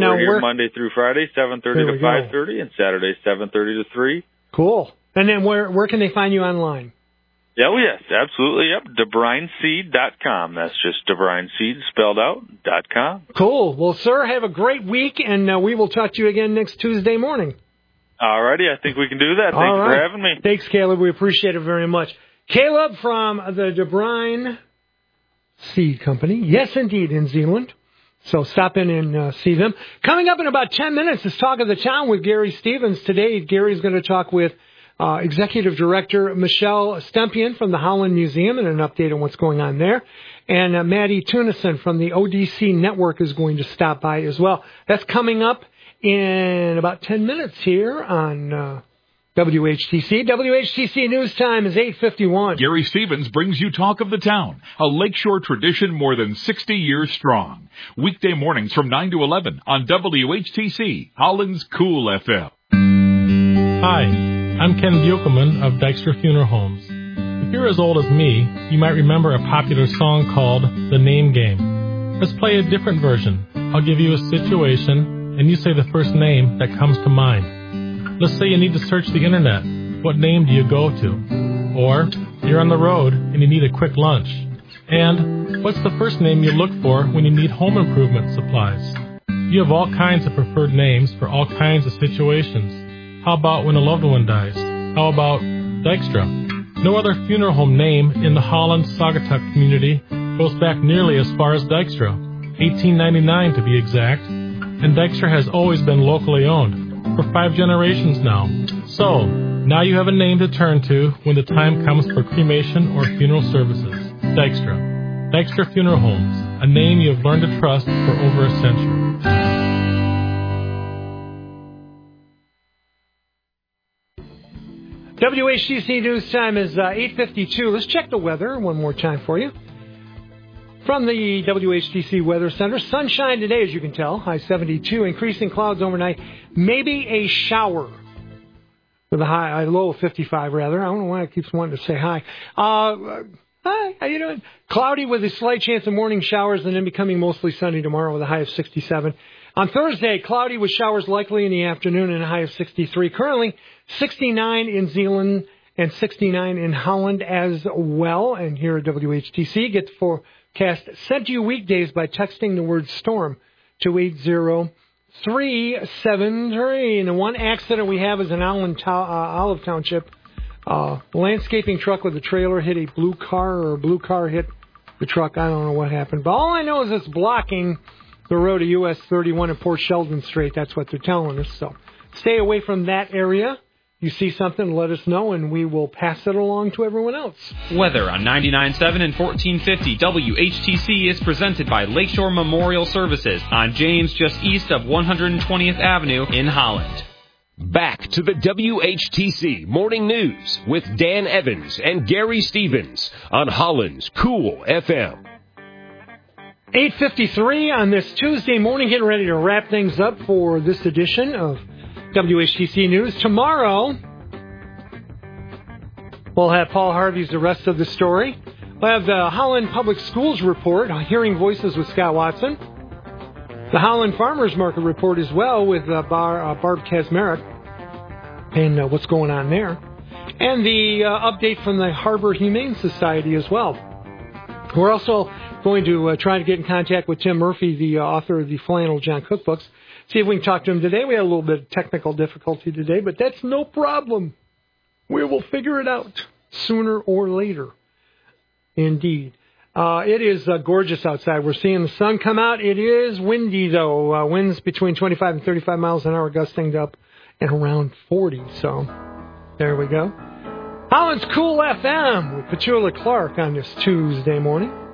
Now, we're here Monday through Friday, 7:30 to 5:30, and Saturday, 7:30 to 3. Cool. And then where can they find you online? Yeah, well, yes, absolutely. Yep, DeBrineSeed.com. That's just DeBrineSeed spelled out .com. Cool. Well, sir, have a great week, and we will talk to you again next Tuesday morning. All righty, I think we can do that. Thanks for having me. Thanks, Caleb. We appreciate it very much. Caleb from the DeBrine Seed Company. Yes, indeed, in Zeeland. So stop in and see them. Coming up in about 10 minutes is Talk of the Town with Gary Stevens. Today, Gary's going to talk with Executive Director Michelle Stempian from the Holland Museum and an update on what's going on there. And Maddie Tunison from the ODC Network is going to stop by as well. That's coming up in about 10 minutes here on WHTC. WHTC News Time is 8:51. Gary Stevens brings you Talk of the Town, a Lakeshore tradition more than 60 years strong. Weekday mornings from 9 to 11 on WHTC, Holland's Cool FM. Hi, I'm Ken Buchelman of Dykstra Funeral Homes. If you're as old as me, you might remember a popular song called The Name Game. Let's play a different version. I'll give you a situation, and you say the first name that comes to mind. Let's say you need to search the internet. What name do you go to? Or you're on the road and you need a quick lunch. And what's the first name you look for when you need home improvement supplies? You have all kinds of preferred names for all kinds of situations. How about when a loved one dies? How about Dykstra? No other funeral home name in the Holland-Saugatuck community goes back nearly as far as Dykstra, 1899 to be exact, and Dykstra has always been locally owned for 5 generations now. So, now you have a name to turn to when the time comes for cremation or funeral services. Dykstra. Dykstra Funeral Homes, a name you have learned to trust for over a century. WHTC News Time is 8:52. Let's check the weather one more time for you. From the WHTC Weather Center, sunshine today, as you can tell, high 72, increasing clouds overnight, maybe a shower with a low of 55, rather. I don't know why it keeps wanting to say hi. Hi, how you doing? Cloudy with a slight chance of morning showers and then becoming mostly sunny tomorrow with a high of 67. On Thursday, cloudy with showers likely in the afternoon and a high of 63. Currently, 69 in Zeeland and 69 in Holland as well. And here at WHTC, get the forecast sent to you weekdays by texting the word storm to 80373. And the one accident we have is in Olive Township. Landscaping truck with a trailer hit a blue car, or a blue car hit the truck. I don't know what happened. But all I know is it's blocking the road to US 31 and Port Sheldon Strait. That's what they're telling us. So stay away from that area. You see something, let us know, and we will pass it along to everyone else. Weather on 99.7 and 1450 WHTC is presented by Lakeshore Memorial Services on James, just east of 120th Avenue in Holland. Back to the WHTC Morning News with Dan Evans and Gary Stevens on Holland's Cool FM. 8:53 on this Tuesday morning, getting ready to wrap things up for this edition of WHTC News. Tomorrow, we'll have Paul Harvey's The Rest of the Story. We'll have the Holland Public Schools Report, Hearing Voices with Scott Watson. The Holland Farmers Market Report as well with Barb Kazmarek and what's going on there. And the update from the Harbor Humane Society as well. We're also going to try to get in contact with Tim Murphy, the author of the Flannel John cookbooks. See if we can talk to him today. We had a little bit of technical difficulty today, but that's no problem. We will figure it out sooner or later. Indeed. It is gorgeous outside. We're seeing the sun come out. It is windy, though. Winds between 25 and 35 miles an hour, gusting up at around 40. So there we go. Holland's Cool FM with Petula Clark on this Tuesday morning.